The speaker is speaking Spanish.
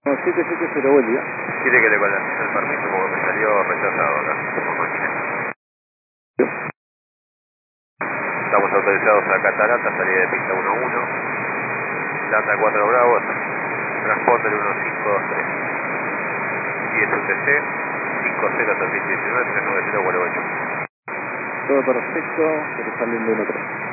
No, 770, buen día. Quiere que le conteste el permiso porque me salió rechazado acá, por máquina. Estamos autorizados a Catarata, salida de pista 11, Landa 4 Bravo, transponder 1523. Y es UTC 50 2019 39048. Todo perfecto, pero saliendo 1-3.